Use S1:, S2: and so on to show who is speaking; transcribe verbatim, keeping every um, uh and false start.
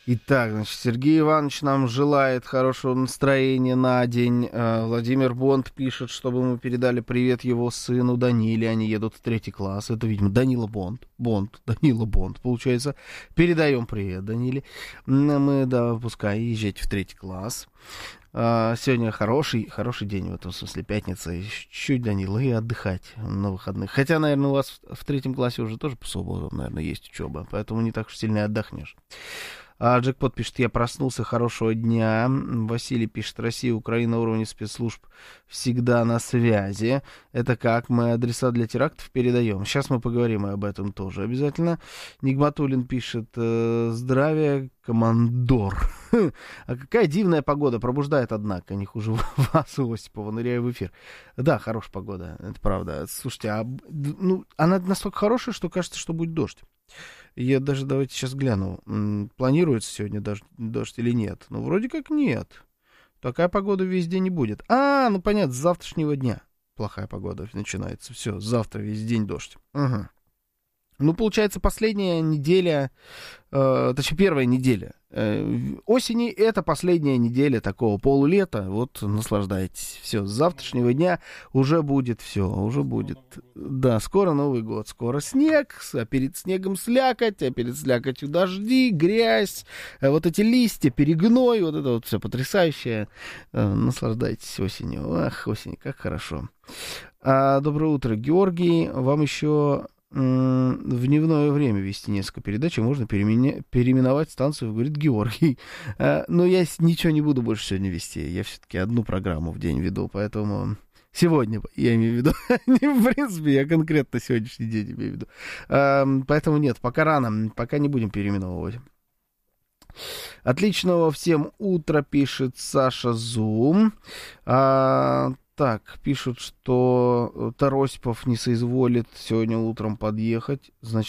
S1: Итак, значит, Сергей Иванович нам желает хорошего настроения на день. Владимир Бонд пишет, чтобы мы передали привет его сыну Даниле. Они едут в третий класс. Это, видимо, Данила Бонд. Бонд. Данила Бонд, получается. Передаем привет Даниле. Мы, да, пускай езжайте в третий класс. Сегодня хороший, хороший день, в этом смысле, пятница. Чуть-чуть, Данила, и отдыхать на выходных. Хотя, наверное, у вас в третьем классе уже тоже по субботам, наверное, есть учеба. Поэтому не так уж сильно и отдохнешь. А Джекпот пишет, я проснулся, хорошего дня. Василий пишет, Россия, Украина на уровне спецслужб всегда на связи. Это как? Мы адреса для терактов передаем. Сейчас мы поговорим об этом тоже обязательно. Нигматуллин пишет, здравия, командор. А какая дивная погода, пробуждает, однако, не хуже вас, Осипова, ныряю в эфир. Да, хорошая погода, это правда. Слушайте, а, ну, она настолько хорошая, что кажется, что будет дождь. Я даже, давайте сейчас гляну, планируется сегодня дождь, дождь или нет. Ну, вроде как нет. Такая погода весь день не будет. А, ну, понятно, с завтрашнего дня плохая погода начинается. Все, завтра весь день дождь. Угу. Ну, получается, последняя неделя, э, точнее, первая неделя э, осени, это последняя неделя такого полулета. Вот, наслаждайтесь. Все, с завтрашнего дня уже будет все, уже будет. Да, скоро Новый год, скоро снег, а перед снегом слякоть, а перед слякотью дожди, грязь, а вот эти листья, перегной, вот это вот все потрясающее. Э, наслаждайтесь осенью. Ах, осень, как хорошо. А, доброе утро, Георгий. Вам еще... в дневное время вести несколько передач, и можно переимене... переименовать станцию, говорит Георгий. А, но я ничего не буду больше сегодня вести. Я все-таки одну программу в день веду, поэтому сегодня, я имею в виду, не в принципе, я конкретно сегодняшний день имею в виду. А, поэтому нет, пока рано, пока не будем переименовывать. Отличного всем утра, пишет Саша Зум. А, Так, пишут, что Таросипов не соизволит сегодня утром подъехать. Значит,